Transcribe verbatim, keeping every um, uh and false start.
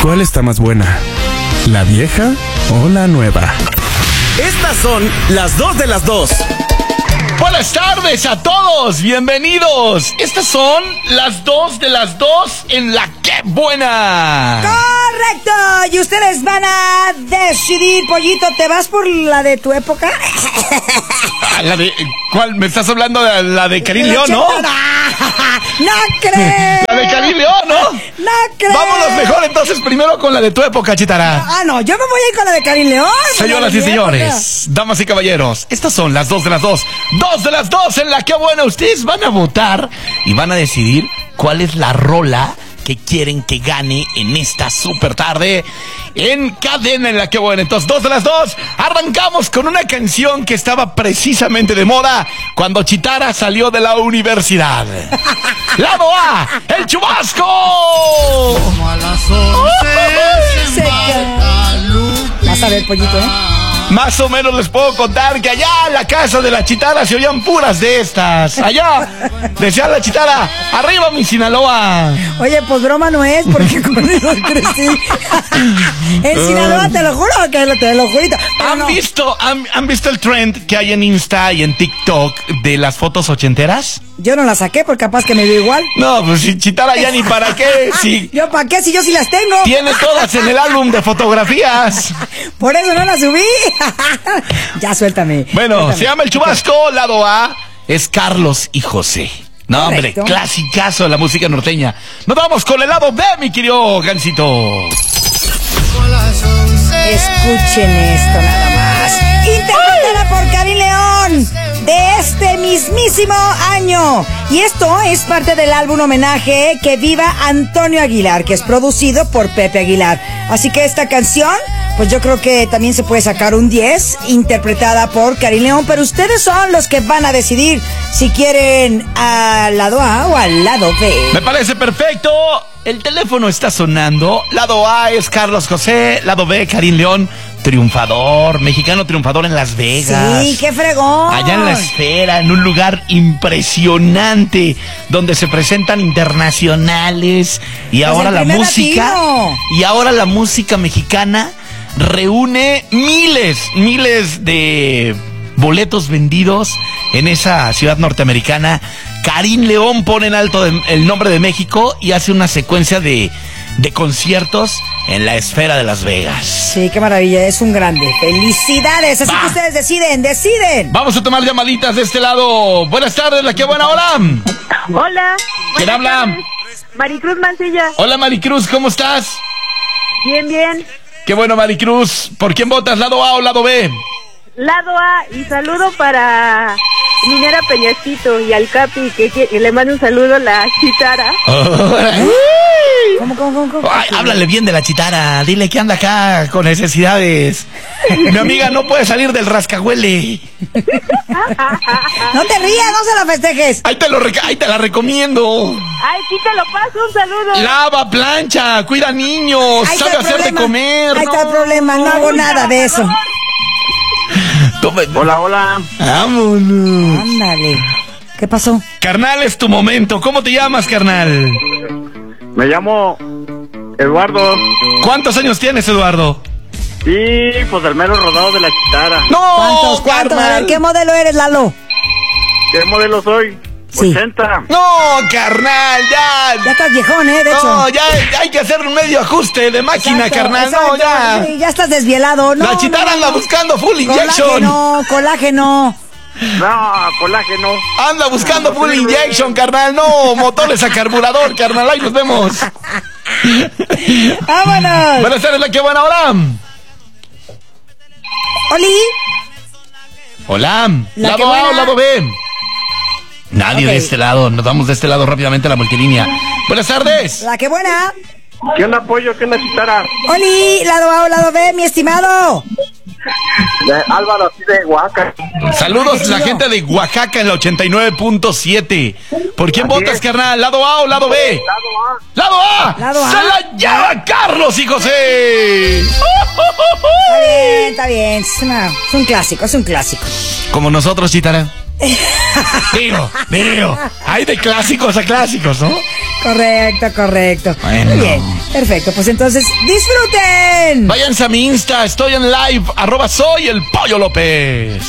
¿Cuál está más buena? ¿La vieja o la nueva? Estas son las dos de las dos. Buenas tardes a todos, bienvenidos. Estas son las dos de las dos en La Que Buena. ¡Correcto! Y ustedes van a decidir, Pollito, ¿te vas por la de tu época? La de, ¿cuál? Me estás hablando de la de Karim León, ¿no? ¡No crees! La de Karim León, ¿no? ¡No crees! Vámonos mejor entonces primero con la de tu época, Chitara. Ah, no, yo me voy a ir con la de Karim León. Señoras y señores, damas y caballeros, estas son las dos de las dos. Dos de las dos en La Que Buena. Ustedes van a votar y van a decidir cuál es la rola que quieren que gane en esta super tarde en cadena en La Que Buena. Entonces, dos de las dos, arrancamos con una canción que estaba precisamente de moda cuando Chitara salió de la universidad. Lado A, El Chubasco. Como a las once se embarca Lupe. Vas a ver, Pollito, ¿eh? Más o menos les puedo contar que allá en la casa de la Chitara se oían puras de estas. Allá, decía la Chitara, arriba mi Sinaloa. Oye, pues broma no es, porque con eso crecí. En Sinaloa, te lo juro, que lo, te lo jurito. ¿Han no. visto, han, han visto el trend que hay en Insta y en TikTok de las fotos ochenteras? Yo no las saqué, porque capaz que me veo igual. No, pues si Chitara ya ni para qué. Si ¿Yo para qué? Si yo sí las tengo. tiene todas en el álbum de fotografías. Por eso no las subí. Ya, suéltame. Bueno, suéltame. se llama El Chubasco. Lado A es Carlos y José. No, hombre, Correcto. clasicazo de la música norteña. Nos vamos con el lado B, mi querido Gansito. Como a las once. Escuchen esto nada más. Interpretada por Karim León de este mismísimo año. Y esto es parte del álbum homenaje Que Viva Antonio Aguilar, que es producido por Pepe Aguilar. Así que esta canción, pues yo creo que también se puede sacar un diez, interpretada por Karim León. Pero ustedes son los que van a decidir si quieren al lado A o al lado B. Me parece perfecto. El teléfono está sonando. Lado A es Carlos José. Lado B, Karim León. Triunfador, mexicano triunfador en Las Vegas. Sí, qué fregón. Allá en la esfera, en un lugar impresionante, donde se presentan internacionales. Y Pues ahora el la primer música. latino. Y ahora la música mexicana reúne miles, miles de boletos vendidos en esa ciudad norteamericana. Karim León pone en alto de- el nombre de México y hace una secuencia de, de conciertos en la esfera de Las Vegas. Sí, qué maravilla, es un grande. Felicidades, así Va. que ustedes deciden, deciden. Vamos a tomar llamaditas de este lado. Buenas tardes, La Que Buena, hola. Hola. ¿Quién buenas habla? tardes. Maricruz Mancilla. Hola Maricruz, ¿cómo estás? Bien, bien. Qué bueno Maricruz. ¿Por quién votas, lado A o lado B? Lado A y saludo para Minera Peñasquito y al Capi, que, que le mando un saludo a la Chitara. ¿Cómo, cómo, cómo? cómo? Ay, háblale bien de la Chitara, dile que anda acá con necesidades. Mi amiga no puede salir del rascahuele. No te rías, no se la festejes. Ahí te, lo reca- ahí te la recomiendo. Ay, aquí te lo paso, un saludo. Lava, plancha, cuida niños, Ahí sabe está el hacer de problema. comer. Ahí está el problema, no hago nada de eso. Tome- Hola, hola. Vámonos. Ándale. ¿Qué pasó? Carnal, es tu momento. ¿Cómo te llamas, carnal? Me llamo Eduardo. ¿Cuántos años tienes, Eduardo? Sí, pues el mero rodado de la Chitara. ¡No, ¿Cuántos, cuántos? A ver, carnal! ¿qué modelo eres, Lalo? ¿Qué modelo soy? Sí. ochenta. ¡No, carnal! ¡Ya! Ya estás viejón, ¿eh? De hecho. No, ya hay que hacer un medio ajuste de máquina, Exacto, carnal. exacto. No, ya. Sí, ya estás desvielado, ¿no? La Chitara no, anda no. buscando full injection. Colágeno, colágeno. No, colágeno. Anda buscando full injection, carnal. No, motores a carburador, carnal. Ahí nos vemos. ¡Vámonos! Buenas tardes, La Que Buena, hola. ¡Oli! Hola. La ¿Lado Que A o Buena. lado B? Nadie Ok. de este lado. Nos vamos de este lado rápidamente a la multilínea. Buenas tardes. La que buena. ¿Qué onda, pollo? ¿Qué onda, Chitara? ¡Oli! Lado A o lado B, mi estimado. De Álvaro, así de Oaxaca. Saludos la gente de Oaxaca en la ochenta y nueve punto siete. ¿Por quién Así votas, es. carnal? ¿Lado A o lado B? Lado A. ¡Lado A! Lado A. ¡Se la lleva Carlos y José! Está bien, está bien. Es, una- es un clásico, es un clásico. Como nosotros, Chitara. Digo, digo. Hay de clásicos a clásicos, ¿no? Correcto, correcto. Bueno. Muy bien. Perfecto, pues entonces disfruten. Váyanse a mi Insta, estoy en live, arroba soy el Pollo López.